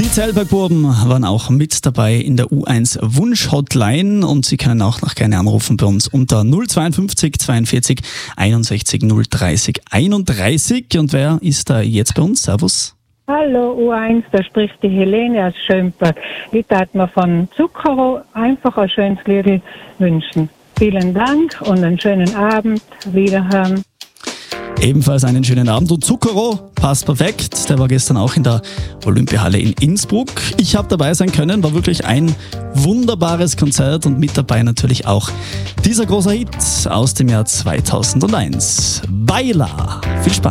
Die Zellbergbuben waren auch mit dabei in der U1 Wunsch-Hotline und Sie können auch noch gerne anrufen bei uns unter 052 42 61 030 31. Und wer ist da jetzt bei uns? Servus. Hallo U1, da spricht die Helene aus Schönberg. Ich darf mir von Zucchero einfach ein schönes Lied wünschen. Vielen Dank und einen schönen Abend. Wiederhören. Ebenfalls einen schönen Abend und Zucchero passt perfekt. Der war gestern auch in der Olympiahalle in Innsbruck. Ich habe dabei sein können, war wirklich ein wunderbares Konzert und mit dabei natürlich auch dieser große Hit aus dem Jahr 2001. Baila. Viel Spaß.